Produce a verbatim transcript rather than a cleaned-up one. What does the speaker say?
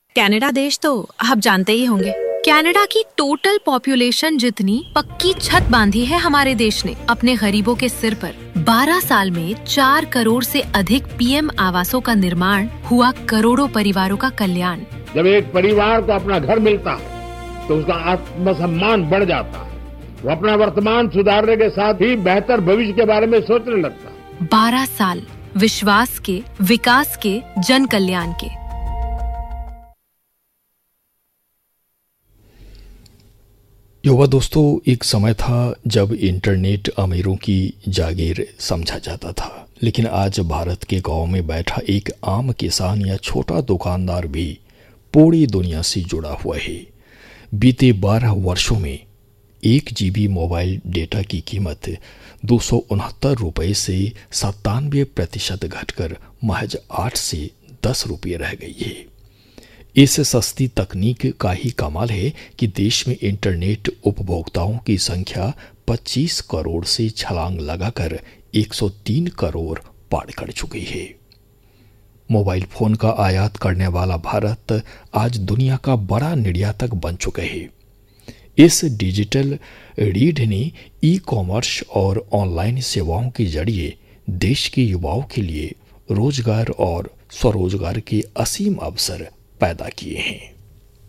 Canada देश तो आप जानते ही होंगे। कनाडा की टोटल पॉपुलेशन जितनी पक्की छत बांधी है हमारे देश ने अपने गरीबों के सिर पर। बारह साल में चार करोड़ से अधिक पीएम आवासों का निर्माण हुआ, करोड़ों परिवारों का कल्याण। जब एक परिवार को अपना घर मिलता है तो उसका आत्मसम्मान बढ़ जाता है, वो अपना वर्तमान सुधारने के साथ ही बेहतर भविष्य के बारे में सोचने लगता है। बारह साल विश्वास के, विकास के, जन कल्याण के। युवा दोस्तों, एक समय था जब इंटरनेट अमीरों की जागीर समझा जाता था, लेकिन आज भारत के गांव में बैठा एक आम किसान या छोटा दुकानदार भी पूरी दुनिया से जुड़ा हुआ है। बीते बारह वर्षों में एक जीबी मोबाइल डेटा की कीमत दो सौ उनहत्तर रुपये से सत्तानवे प्रतिशत घटकर महज आठ से दस रुपये रह गई है। इस सस्ती तकनीक का ही कमाल है कि देश में इंटरनेट उपभोक्ताओं की संख्या पच्चीस करोड़ से छलांग लगाकर एक सौ तीन करोड़ पार कर चुकी है। मोबाइल फोन का आयात करने वाला भारत आज दुनिया का बड़ा निर्यातक बन चुका है। इस डिजिटल रीढ़ ने ई कॉमर्स और ऑनलाइन सेवाओं के जरिए देश के युवाओं के लिए रोजगार और स्वरोजगार के असीम अवसर पैदा किए हैं।